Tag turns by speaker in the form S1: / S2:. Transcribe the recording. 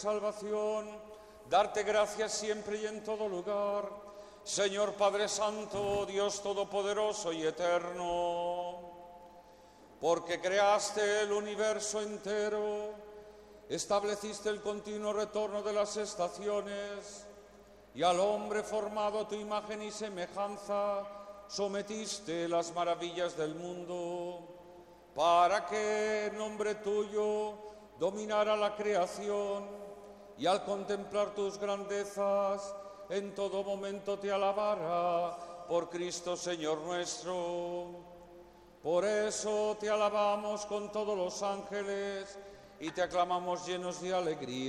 S1: salvación, darte gracias siempre y en todo lugar, Señor Padre Santo, Dios Todopoderoso y Eterno, porque creaste el universo entero, estableciste el continuo retorno de las estaciones, y al hombre formado a tu imagen y semejanza, sometiste las maravillas del mundo, para que en nombre tuyo dominara la creación, y al contemplar tus grandezas, en todo momento te alabara, por Cristo Señor nuestro. Por eso te alabamos con todos los ángeles, y te aclamamos llenos de alegría.